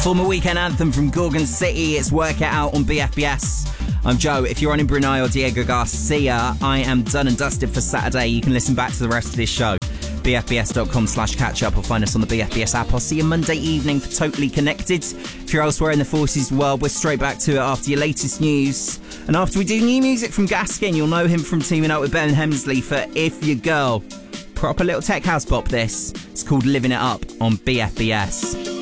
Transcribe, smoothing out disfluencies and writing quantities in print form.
Former weekend anthem from Gorgon City. It's Work It Out on BFBS. I'm Joe. If you're on in Brunei or Diego Garcia, I am done and dusted for Saturday. You can listen back to the rest of this show. BFBS.com/catch-up or find us on the BFBS app. I'll see you Monday evening for Totally Connected. If you're elsewhere in the forces world, we're straight back to it after your latest news. And after we do new music from Gaskin, you'll know him from teaming up with Ben Hemsley for If Your Girl. Proper little tech house bop this. It's called Living It Up on BFBS.